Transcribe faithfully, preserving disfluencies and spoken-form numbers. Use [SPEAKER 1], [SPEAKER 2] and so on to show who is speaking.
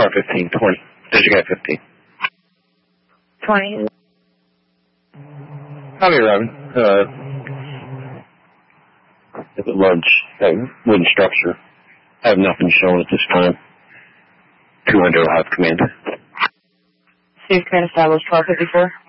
[SPEAKER 1] car fifteen, twenty. There's your guy fifteen.
[SPEAKER 2] twenty.
[SPEAKER 1] Copy, Robin. Uh, it's a large uh, wooden structure. I have nothing shown at this time. two hundred will have command.
[SPEAKER 2] So you can establish car fifty-four?